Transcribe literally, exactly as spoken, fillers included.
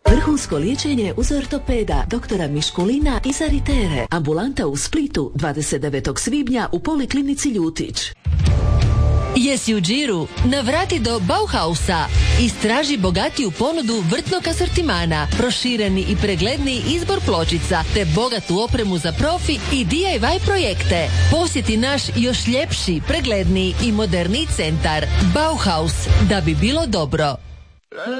Vrhunsko liječenje uz ortopeda doktora Miškulina iz Aritere. Ambulanta u Splitu dvadeset devetog svibnja u Poliklinici Ljutić. Jesi u džiru? Navrati do Bauhausa. Istraži bogatiju ponudu vrtnog asortimana, prošireni i pregledni izbor pločica, te bogatu opremu za profi i D I Y projekte. Posjeti naš još ljepši, pregledniji i moderniji centar Bauhaus, da bi bilo dobro.